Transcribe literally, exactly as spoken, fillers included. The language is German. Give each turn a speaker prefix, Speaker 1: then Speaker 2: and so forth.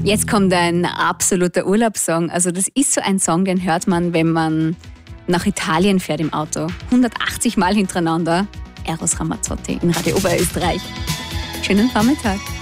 Speaker 1: Jetzt kommt ein absoluter Urlaubssong. Also das ist so ein Song, den hört man, wenn man nach Italien fährt im Auto. hundertachtzig Mal hintereinander. Eros Ramazzotti in Radio Oberösterreich. Schönen Vormittag.